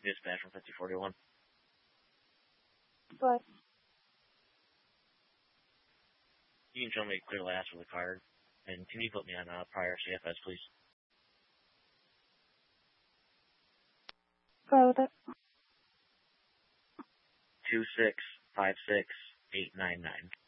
Dispatch from 5041. What? You can show me clear last with a card. And can you put me on prior CFS, please? Go with it. 2656899.